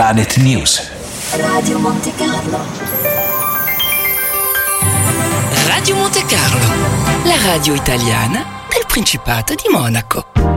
Planet News. Radio Monte Carlo. Radio Monte Carlo, la radio italiana del Principato di Monaco.